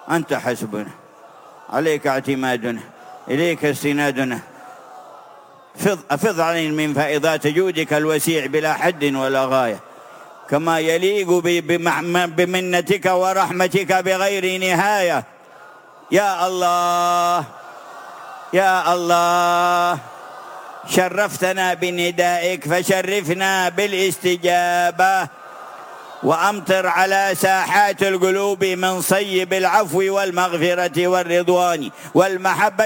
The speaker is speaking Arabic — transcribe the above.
أنت حسبنا، عليك اعتمادنا، إليك استنادنا. أفض علينا من فائضات جودك الوسيع بلا حد ولا غاية، كما يليق بمنتك ورحمتك بغير نهاية. يا الله يا الله، شرفتنا بندائك فشرفنا بالاستجابة، وأمطر على ساحات القلوب من صيب العفو والمغفرة والرضوان والمحبة